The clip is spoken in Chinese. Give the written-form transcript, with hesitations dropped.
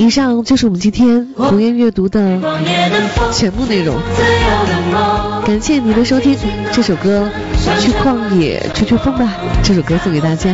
以上就是我们今天红颜阅读的全部内容，感谢您的收听。这首歌去旷野吹吹风吧，这首歌送给大家。